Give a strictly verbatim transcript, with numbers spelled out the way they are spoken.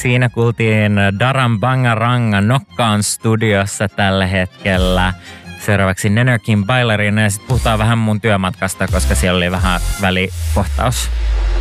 Siinä kuultiin Daram Bangaranga Nokkaan studiossa tällä hetkellä. Seuraavaksi Nenökin Bailarina ja sitten puhutaan vähän mun työmatkasta, koska siellä oli vähän välikohtaus.